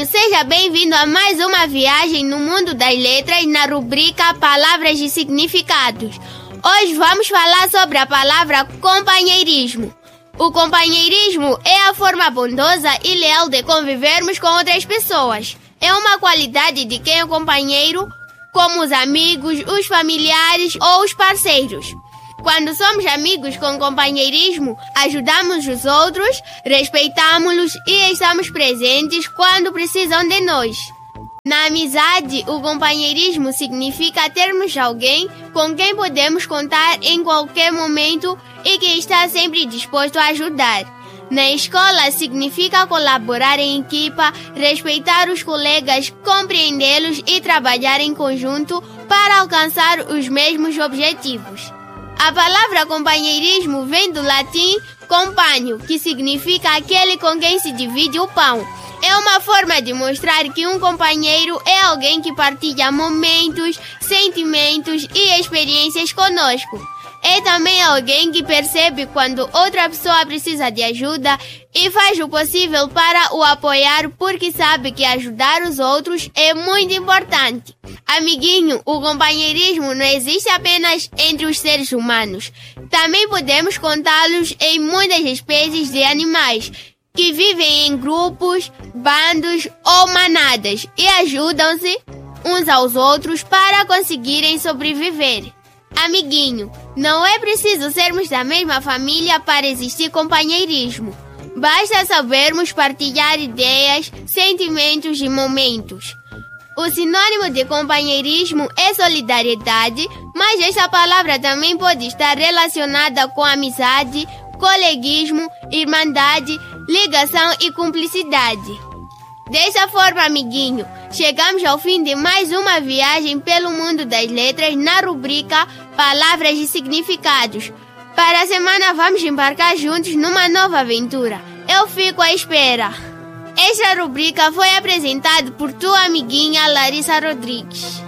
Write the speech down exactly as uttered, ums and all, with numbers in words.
amiguinho, seja bem-vindo a mais uma viagem no mundo das letras na rubrica Palavras e Significados. Hoje vamos falar sobre a palavra companheirismo. O companheirismo é a forma bondosa e leal de convivermos com outras pessoas. É uma qualidade de quem é companheiro, como os amigos, os familiares ou os parceiros. Quando somos amigos com companheirismo, ajudamos os outros, respeitamos-los e estamos presentes quando precisam de nós. Na amizade, o companheirismo significa termos alguém com quem podemos contar em qualquer momento e que está sempre disposto a ajudar. Na escola, significa colaborar em equipa, respeitar os colegas, compreendê-los e trabalhar em conjunto para alcançar os mesmos objetivos. A palavra companheirismo vem do latim companho, que significa aquele com quem se divide o pão. É uma forma de mostrar que um companheiro é alguém que partilha momentos, sentimentos e experiências conosco. É também alguém que percebe quando outra pessoa precisa de ajuda e faz o possível para o apoiar porque sabe que ajudar os outros é muito importante. Amiguinho, o companheirismo não existe apenas entre os seres humanos. Também podemos contá-los em muitas espécies de animais que vivem em grupos, bandos ou manadas e ajudam-se uns aos outros para conseguirem sobreviver. Amiguinho, não é preciso sermos da mesma família para existir companheirismo. Basta sabermos partilhar ideias, sentimentos e momentos. O sinônimo de companheirismo é solidariedade, mas esta palavra também pode estar relacionada com amizade, coleguismo, irmandade, ligação e cumplicidade. Dessa forma, amiguinho, chegamos ao fim de mais uma viagem pelo mundo das letras na rubrica Palavras e Significados. Para a semana vamos embarcar juntos numa nova aventura. Eu fico à espera. Esta rubrica foi apresentada por tua amiguinha Larissa Rodrigues.